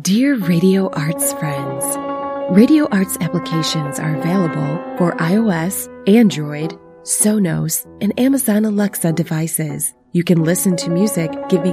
Dear Radio Arts friends, Radio Arts applications are available for iOS, Android, Sonos, and Amazon Alexa devices. You can listen to music giving